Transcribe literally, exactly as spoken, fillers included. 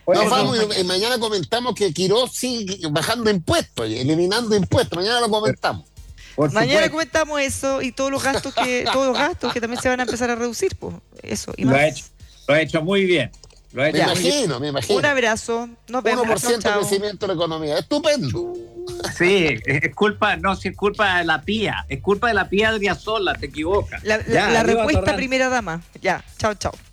Oye, Nos no, vamos mañana, y, y mañana comentamos que Quirós sigue bajando impuestos, y eliminando impuestos. Mañana lo comentamos. por Mañana supuesto, comentamos eso y todos los gastos que todos los gastos que también se van a empezar a reducir, pues eso y lo ha más. hecho, lo ha hecho muy bien. Lo ha Me hecho muy bien. imagino, me imagino. Un abrazo, nos vemos. uno por Chao, ciento de chao. crecimiento de la economía. Estupendo. Sí, es culpa, no, si es culpa de la pía, es culpa de la pía Adriasola, te equivocas. La, la- Ya, la arriba, respuesta Torrán. primera dama. Ya, chao, chao.